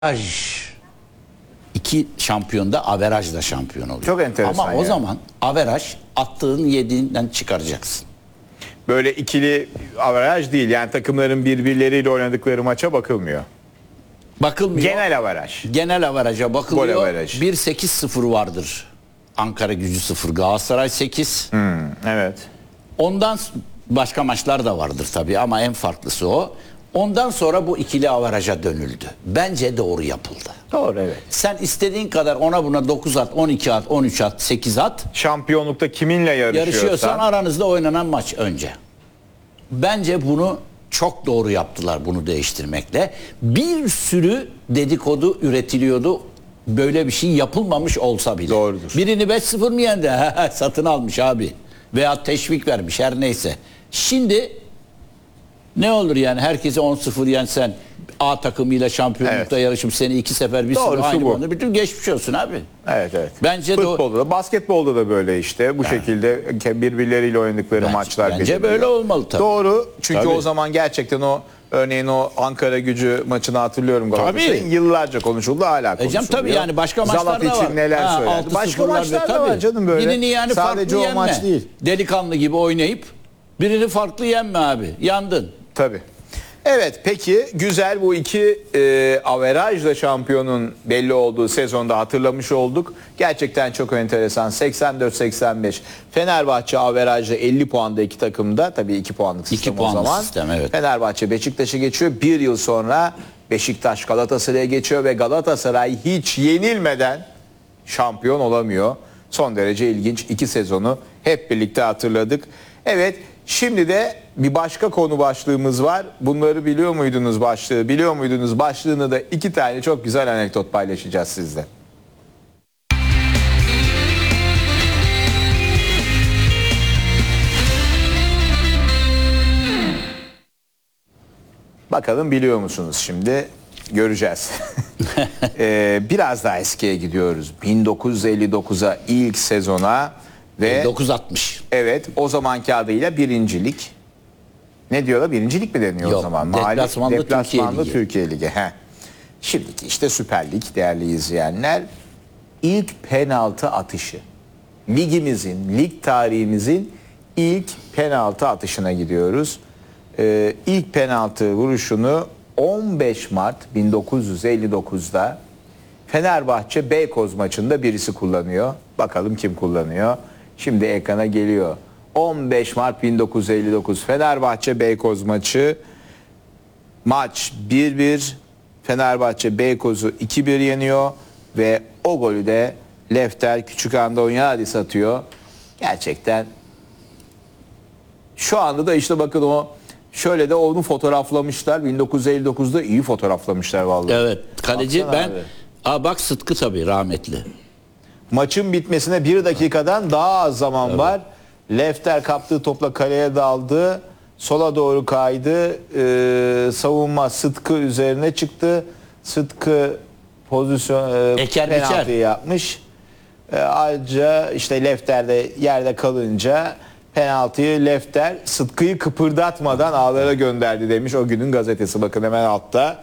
İki şampiyon da averajla şampiyon oluyor. Çok enteresan Ama o zaman averaj attığın yediğinden çıkaracaksın. Böyle ikili averaj değil. Yani takımların birbirleriyle oynadıkları maça bakılmıyor. Bakılmıyor. Genel averaj. Genel averaja bakılıyor. Gol averaj. 1-8-0 vardır. Ankara Gücü 0, Galatasaray 8. Evet. Ondan başka maçlar da vardır tabii ama en farklısı o. Ondan sonra bu ikili averaja dönüldü. Bence doğru yapıldı. Doğru, evet. Sen istediğin kadar ona buna 9 at, 12 at, 13 at, 8 at. Şampiyonlukta kiminle Yarışıyorsan aranızda oynanan maç önce. Bence bunu çok doğru yaptılar, bunu değiştirmekle. Bir sürü dedikodu üretiliyordu. Böyle bir şey yapılmamış olsa bile. Doğrudur. Birini 5-0 mı yendi? Satın almış abi. Veya teşvik vermiş, her neyse. Şimdi ne olur yani, herkese 10-0 yensen, A takımıyla şampiyonlukta yarışıp seni 2 sefer bir Doğrusu sürü aynı bu. puanla bütün geçmiş olsun abi. Evet, evet. Bence Futbolda da, basketbolda da böyle işte. Bu şekilde birbirleriyle oynadıkları maçlar. Bence böyle olmalı tabii. Doğru. Çünkü Tabii. o zaman gerçekten örneğin o Ankara Gücü maçını hatırlıyorum Galatasaray'ın. Tabii. Yıllarca konuşuldu, hala konuşuluyor. Tabii yani başka maçlar Zalat da var. için neler söylendi. Başka maçlar da var canım böyle. Birini yani sadece farklı o yenme. maç değil. Delikanlı gibi oynayıp birini farklı yenme abi. Yandın. Tabii. Evet, peki güzel, bu iki averajla şampiyonun belli olduğu sezonda hatırlamış olduk. Gerçekten çok enteresan. 84-85 Fenerbahçe averajla 50 puanda iki takımda. Tabii 2 puanlık sistem 2 o puanlık zaman. sistem, evet. Fenerbahçe Beşiktaş'ı geçiyor. Bir yıl sonra Beşiktaş Galatasaray'a geçiyor ve Galatasaray hiç yenilmeden şampiyon olamıyor. Son derece ilginç 2 sezonu hep birlikte hatırladık. Evet, şimdi de bir başka konu başlığımız var. Bunları biliyor muydunuz başlığı? Biliyor muydunuz başlığını da 2 tane çok güzel anekdot paylaşacağız sizle. Bakalım biliyor musunuz şimdi? Göreceğiz. Biraz daha eskiye gidiyoruz. 1959'a, ilk sezona ve 960. evet, o zamanki adıyla birincilik. Ne diyorlar? Birincilik mi deniyor Yok, o zaman? deplasmanlı Türkiye Ligi. Heh. Şimdiki işte Süper Lig değerli izleyenler. İlk penaltı atışı. Lig tarihimizin ilk penaltı atışına gidiyoruz. İlk penaltı vuruşunu 15 Mart 1959'da Fenerbahçe Beykoz maçında birisi kullanıyor. Bakalım kim kullanıyor? Şimdi ekrana geliyor. 15 Mart 1959 Fenerbahçe Beykoz maçı. Maç 1-1. Fenerbahçe Beykoz'u 2-1 yeniyor ve o golü de Lefter Küçükhandonyadis atıyor. Gerçekten şu anda da işte bakın o şöyle de onu fotoğraflamışlar. 1959'da iyi fotoğraflamışlar vallahi. Evet. Kaleci Baksana ben. Bak Sıtkı tabii rahmetli. Maçın bitmesine 1 dakikadan daha az zaman var. Lefter kaptığı topla kaleye daldı. Sola doğru kaydı. Savunma Sıtkı üzerine çıktı. Sıtkı pozisyon penaltıyı yapmış. Ayrıca işte Lefter de yerde kalınca penaltıyı Lefter Sıtkı'yı kıpırdatmadan ağlara gönderdi demiş o günün gazetesi. Bakın hemen altta.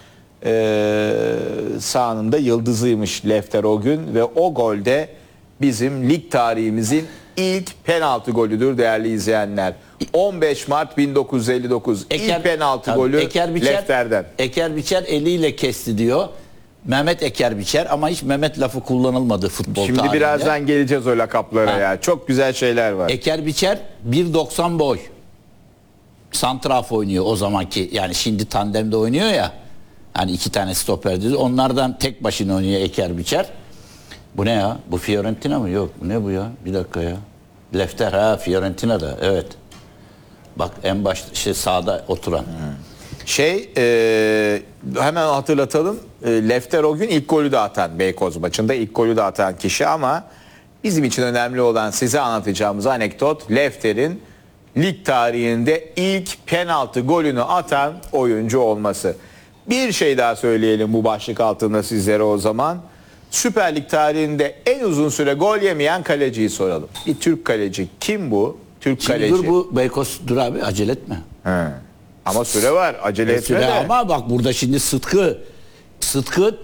Sağında yıldızıymış Lefter o gün ve o golde bizim lig tarihimizin ilk penaltı golüdür değerli izleyenler. 15 Mart 1959 ilk penaltı golü Lefter'den. Eker Biçer eliyle kesti diyor. Mehmet Eker Biçer ama hiç Mehmet lafı kullanılmadı futbol Şimdi tarihinde. birazdan geleceğiz o lakaplara ya. Çok güzel şeyler var. Eker Biçer 1.90 boy. Santraf oynuyor o zamanki, yani şimdi tandemde oynuyor ya. Hani 2 tane stoper dedi. Onlardan tek başına oynuyor Eker Biçer. Bu ne ya? Bu Fiorentina mı? Yok. Bu ne bu ya? Bir dakika ya. Lefter Fiorentina'da. Evet. Bak en başta sağda oturan. Hemen hatırlatalım. Lefter o gün ilk golü de atan, Beykoz maçında ilk golü de atan kişi, ama bizim için önemli olan size anlatacağımız anekdot Lefter'in lig tarihinde ilk penaltı golünü atan oyuncu olması. Bir şey daha söyleyelim bu başlık altında sizlere o zaman. Süper Lig tarihinde en uzun süre gol yemeyen kaleciyi soralım. Bir Türk kaleci. Kim bu? Türk Şimdi kaleci. dur bu Beykoz, dur abi acele etme. Ama süre var. Acele etme Süre de. ama bak burada şimdi Sıtkı Sıtkı